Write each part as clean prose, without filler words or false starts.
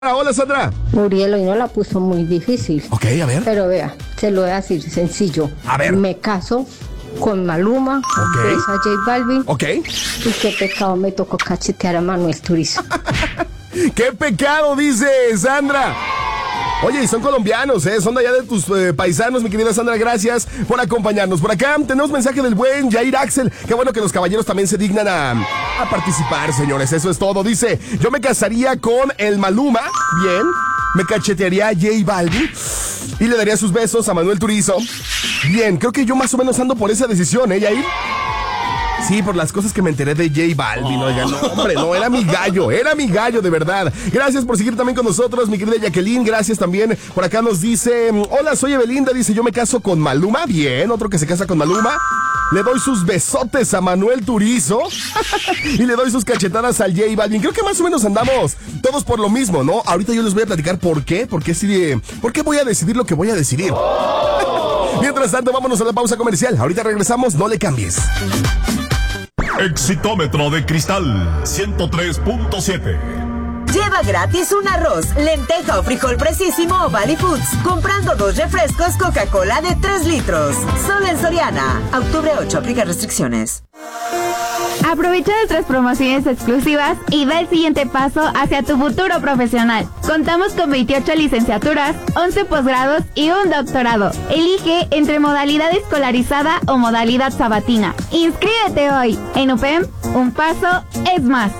Hola, Sandra. Uriel hoy no la puso muy difícil. Ok, a ver. Pero vea, se lo voy a decir sencillo. A ver. Me caso con Maluma, Ok. beso a J Balvin. Ok. Y qué pecado me tocó cachetear a Manuel Turizo. ¡Qué pecado, dice Sandra! Oye, y son colombianos, son de allá de tus paisanos, mi querida Sandra, gracias por acompañarnos. Por acá tenemos mensaje del buen Jair Axel. Qué bueno que los caballeros también se dignan a participar, señores, eso es todo. Dice, yo me casaría con el Maluma, bien, me cachetearía a J Balvin y le daría sus besos a Manuel Turizo. Bien, creo que yo más o menos ando por esa decisión, Jair. Sí, por las cosas que me enteré de J Balvin, oigan, no, hombre, no, era mi gallo, de verdad. Gracias por seguir también con nosotros, mi querida Jacqueline, gracias también. Por acá nos dice, hola, soy Evelinda, dice, yo me caso con Maluma, bien, otro que se casa con Maluma. Le doy sus besotes a Manuel Turizo y le doy sus cachetadas al J Balvin. Creo que más o menos andamos todos por lo mismo, ¿no? Ahorita yo les voy a platicar por qué voy a decidir lo que voy a decidir. Mientras tanto, vámonos a la pausa comercial. Ahorita regresamos, no le cambies. Exitómetro de cristal 103.7. Lleva gratis un arroz, lenteja o frijol precisísimo o Valley Foods, comprando 2 refrescos Coca-Cola de 3 litros. Solo en Soriana. Octubre 8, aplica restricciones. Aprovecha nuestras promociones exclusivas y da el siguiente paso hacia tu futuro profesional. Contamos con 28 licenciaturas, 11 posgrados y un doctorado. Elige entre modalidad escolarizada o modalidad sabatina. ¡Inscríbete hoy! En UPEM, un paso es más.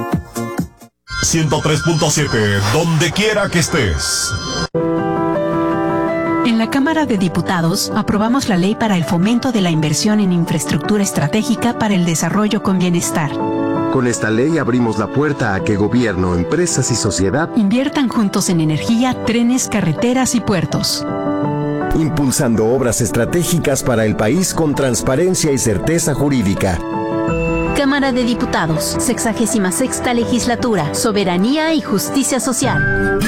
103.7, donde quiera que estés. En la Cámara de Diputados aprobamos la ley para el fomento de la inversión en infraestructura estratégica para el desarrollo con bienestar. Con esta ley abrimos la puerta a que gobierno, empresas y sociedad inviertan juntos en energía, trenes, carreteras y puertos. impulsando obras estratégicas para el país con transparencia y certeza jurídica. Cámara de Diputados, 66ª Legislatura, Soberanía y Justicia Social.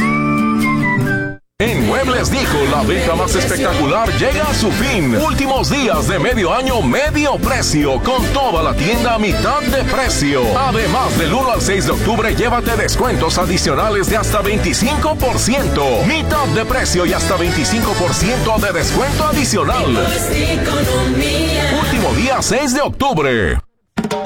En Muebles Dijo, la venta más espectacular llega a su fin. Últimos días de medio año, medio precio, con toda la tienda a mitad de precio. Además, del 1 al 6 de octubre, llévate descuentos adicionales de hasta 25%. Mitad de precio y hasta 25% de descuento adicional. Último día, 6 de octubre.